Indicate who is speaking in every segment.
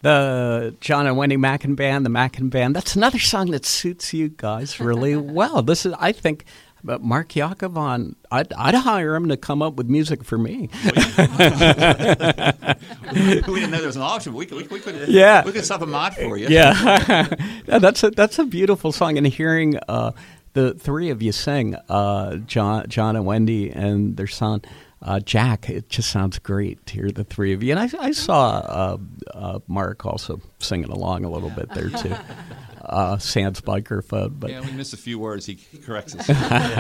Speaker 1: The John and Wendy Mackin Band, the Mackin Band. That's another song that suits you guys really well. This is, I think, Mark Yakavon, I'd hire him to come up with music for me.
Speaker 2: We didn't know there was an option. We could stuff a mod for you.
Speaker 1: Yeah, that's a beautiful song. And hearing the three of you sing, John and Wendy and their son Jack, it just sounds great to hear the three of you. And I saw Mark also singing along a little bit there too. Sans microphone, but
Speaker 2: yeah, we missed a few words. He corrects us.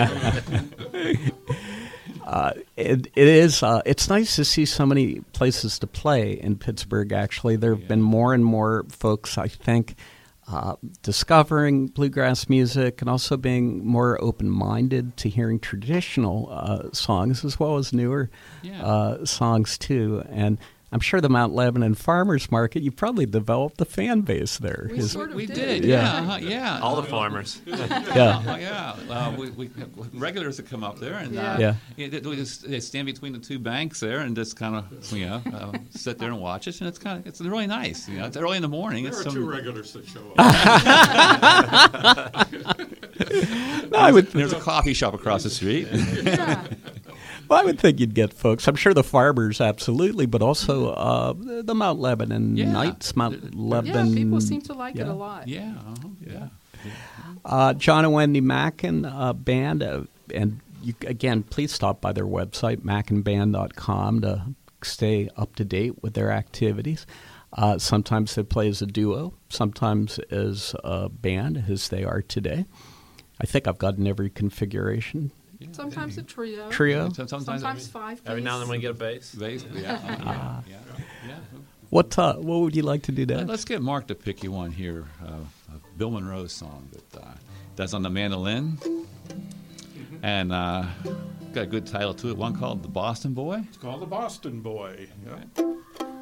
Speaker 1: It's nice to see so many places to play in Pittsburgh. Actually, there have been more and more folks, I think, discovering bluegrass music and also being more open-minded to hearing traditional songs as well as newer songs too. And I'm sure the Mount Lebanon Farmers Market, you probably developed the fan base there.
Speaker 2: We did. Yeah.
Speaker 3: All the farmers.
Speaker 2: We regulars that come up there, and they stand between the two banks there and just kind of sit there and watch us, and it's really nice. It's early in the morning.
Speaker 4: There are two regulars that show
Speaker 2: up. There's a coffee shop across the street.
Speaker 1: Well, I would think you'd get folks. I'm sure the farmers, absolutely, but also the Mount Lebanon Knights, Mount Lebanon.
Speaker 5: Yeah, people seem to like it a lot.
Speaker 2: Yeah.
Speaker 1: John and Wendy Mackin Band, and you, again, please stop by their website, mackinband.com, to stay up to date with their activities. Sometimes they play as a duo, sometimes as a band, as they are today. I think I've gotten every configuration.
Speaker 5: Sometimes a trio. Sometimes 5 piece.
Speaker 3: Every now and then we get a bass.
Speaker 1: What would you like to do next?
Speaker 2: Let's get Mark to pick you one here. A Bill Monroe song that's on the mandolin. And got a good title to it. One called The Boston Boy.
Speaker 4: It's called The Boston Boy. Yeah.